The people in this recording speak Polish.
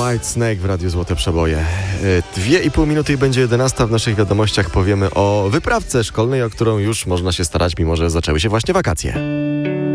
Whitesnake w Radiu Złote Przeboje. 2,5 minuty i będzie 11. W naszych wiadomościach powiemy o wyprawce szkolnej, o którą już można się starać, mimo że zaczęły się właśnie wakacje.